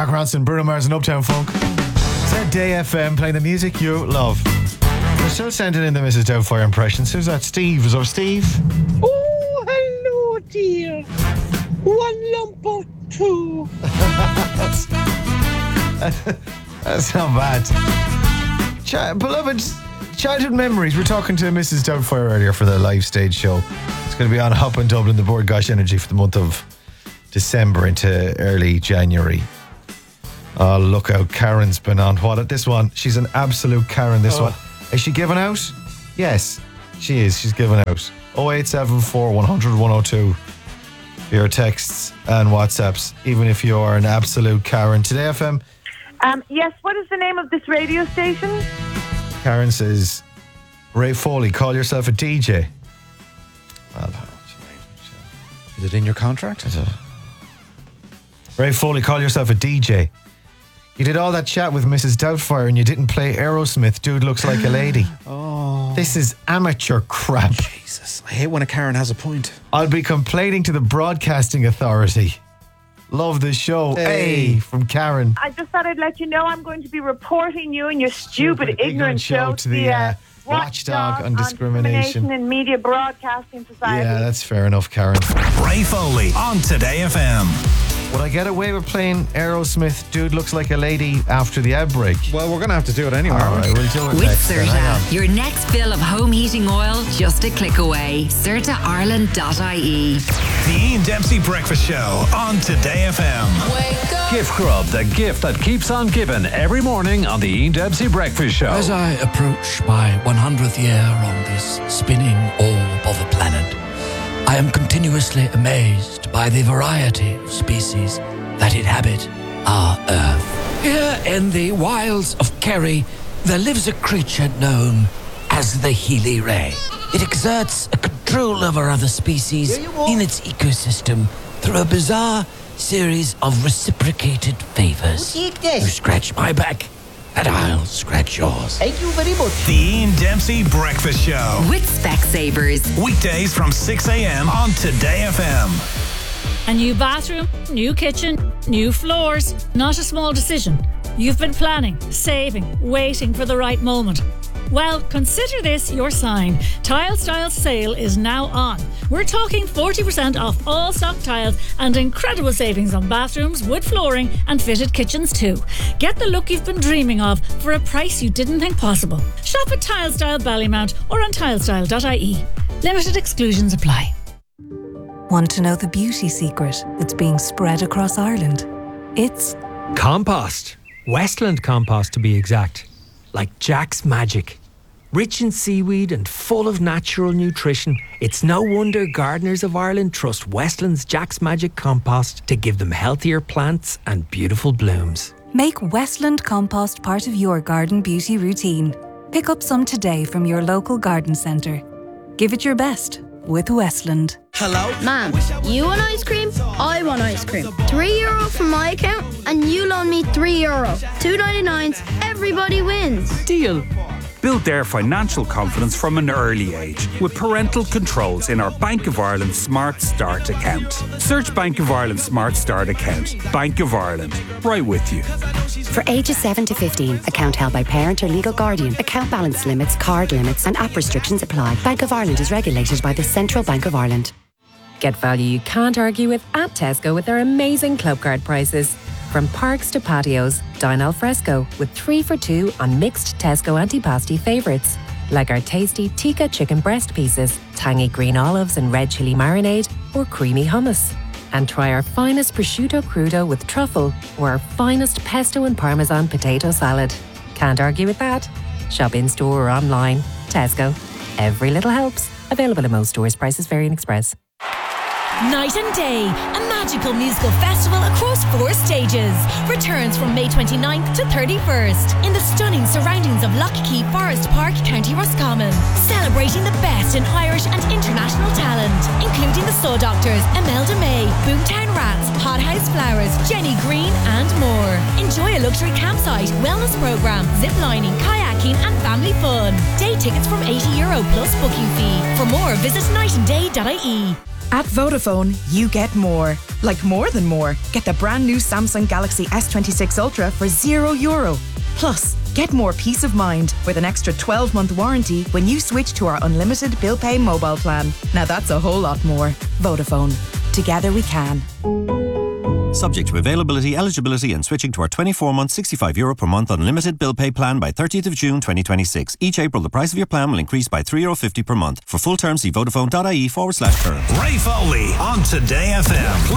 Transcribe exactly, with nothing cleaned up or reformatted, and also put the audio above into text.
Mark Ronson, Bruno Mars and Uptown Funk. It's that Day F M playing the music you love. We're still sending in the Missus Doubtfire impressions. Who's that? Steve. Is that Steve? Oh, hello, dear. One lump or two. that's, that's not bad. Ch- beloved, childhood memories. We're talking to Missus Doubtfire earlier for the live stage show. It's going to be on Hop in Dublin, the Board Gosh Energy for the month of December into early January. Oh, look out. Karen's been on. What? This one. She's an absolute Karen, this oh. one. Is she giving out? Yes, she is. She's giving out. oh eight seven four, one hundred, one oh two for your texts and WhatsApps, even if you are an absolute Karen. Today F M. Um, yes, what is the name of this radio station? Karen says, Ray Foley, call yourself a D J. Well, is it in your contract? Is it? Ray Foley, call yourself a D J. You did all that chat with Missus Doubtfire and you didn't play Aerosmith. Dude looks like a lady. Oh. This is amateur crap. Jesus. I hate when a Karen has a point. I'll be complaining to the Broadcasting Authority. Love the show. Hey. hey, from Karen. I just thought I'd let you know I'm going to be reporting you and your stupid, stupid ignorant show to the uh, uh, Watchdog on Discrimination. Discrimination in Media Broadcasting Society. Yeah, that's fair enough, Karen. Ray Foley on Today F M. Would I get away with playing Aerosmith, Dude Looks Like a Lady, after the outbreak? Well, we're going to have to do it anyway. All right, we'll do it With next. Certa, your next fill of home heating oil, just a click away. Certa Ireland dot I E. The Ian Dempsey Breakfast Show on Today F M. Wake up. Gift Grub, the gift that keeps on giving every morning on the Ian Dempsey Breakfast Show. As I approach my one hundredth year on this spinning orb of a planet, I am continuously amazed by the variety of species that inhabit our Earth. Here in the wilds of Kerry, there lives a creature known as the Healy Ray. It exerts a control over other species in its ecosystem through a bizarre series of reciprocated favors. Take this. You scratch my back, and I'll scratch yours. Thank you very much. The Ian Dempsey Breakfast Show. With Specsavers. Weekdays from six a.m. on Today F M. A new bathroom, new kitchen, new floors. Not a small decision. You've been planning, saving, waiting for the right moment. Well, consider this your sign. Tile Style sale is now on. We're talking forty percent off all stock tiles and incredible savings on bathrooms, wood flooring and fitted kitchens too. Get the look you've been dreaming of for a price you didn't think possible. Shop at Tile Style Ballymount or on tile style dot I E. Limited exclusions apply. Want to know the beauty secret that's being spread across Ireland? It's compost. Westland compost to be exact. Like Jack's Magic. Rich in seaweed and full of natural nutrition, it's no wonder gardeners of Ireland trust Westland's Jack's Magic compost to give them healthier plants and beautiful blooms. Make Westland compost part of your garden beauty routine. Pick up some today from your local garden centre. Give it your best with Westland. Hello? Ma'am, you want ice cream? I want ice cream. Three euro from my account and you loan me three euro. Two ninety-nines, everybody wins. Deal. Build their financial confidence from an early age with parental controls in our Bank of Ireland Smart Start account. Search Bank of Ireland Smart Start account. Bank of Ireland. Right with you. For ages seven to fifteen, account held by parent or legal guardian. Account balance limits, card limits and app restrictions apply. Bank of Ireland is regulated by the Central Bank of Ireland. Get value you can't argue with at Tesco with their amazing club card prices. From parks to patios, dine al fresco with three for two on mixed Tesco antipasti favourites, like our tasty tikka chicken breast pieces, tangy green olives and red chilli marinade, or creamy hummus. And try our finest prosciutto crudo with truffle, or our finest pesto and parmesan potato salad. Can't argue with that. Shop in store or online. Tesco. Every little helps. Available in most stores. Prices vary in Express. Night and Day, a magical musical festival across four stages, returns from May twenty-ninth to thirty-first in the stunning surroundings of Lockheed Forest Park, County Roscommon, celebrating the best in Irish and international talent, including the Soul Doctors, Imelda May, Boomtown Rats, Hot House Flowers, Jenny Green and more. Enjoy a luxury campsite, wellness program, zip lining, kayaking and family fun. Day tickets from eighty euro plus booking fee. For more, visit night and day dot I E. At Vodafone, you get more. Like more than more. Get the brand new Samsung Galaxy S twenty-six Ultra for zero euro. Plus, get more peace of mind with an extra twelve-month warranty when you switch to our unlimited bill pay mobile plan. Now that's a whole lot more. Vodafone. Together we can. Subject to availability, eligibility and switching to our twenty-four month sixty-five euro per month unlimited bill pay plan by thirtieth of June twenty twenty-six. Each April the price of your plan will increase by three euro fifty per month. For full terms see vodafone.ie forward slash terms. Ray Foley on Today F M.